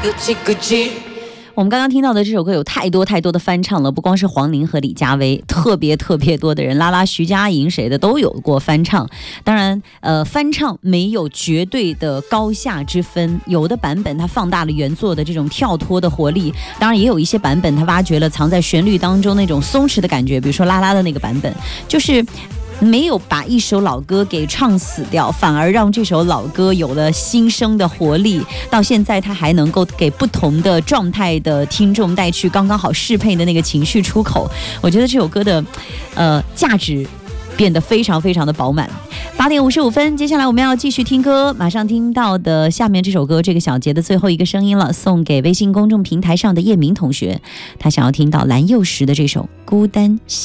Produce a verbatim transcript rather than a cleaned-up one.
我们刚刚听到的这首歌有太多太多的翻唱了，不光是黄龄和李佳薇，特别特别多的人，拉拉、徐佳莹谁的都有过翻唱。当然，呃，翻唱没有绝对的高下之分，有的版本它放大了原作的这种跳脱的活力，当然也有一些版本它挖掘了藏在旋律当中那种松弛的感觉，比如说拉拉的那个版本，就是没有把一首老歌给唱死掉，反而让这首老歌有了新生的活力，到现在它还能够给不同的状态的听众带去刚刚好适配的那个情绪出口。我觉得这首歌的呃价值变得非常非常的饱满。八点五十五分，接下来我们要继续听歌，马上听到的下面这首歌，这个小节的最后一个声音了，送给微信公众平台上的叶明同学，他想要听到蓝又时的这首《孤单》。